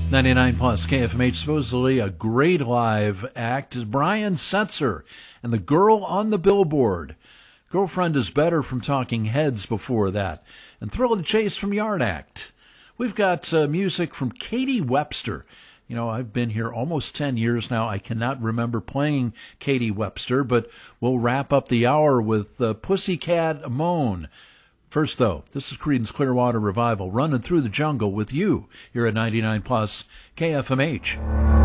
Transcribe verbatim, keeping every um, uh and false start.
ninety-nine plus K F M H, supposedly a great live act, is Brian Setzer and The Girl on the Billboard. Girlfriend is Better from Talking Heads before that, and Thrill of the Chase from Yard Act. We've got uh, music from Katie Webster. You know, I've been here almost ten years now. I cannot remember playing Katie Webster, but we'll wrap up the hour with uh, Pussycat Moan. First, though, this is Creedence Clearwater Revival, running through the jungle with you here at ninety-nine plus K F M H.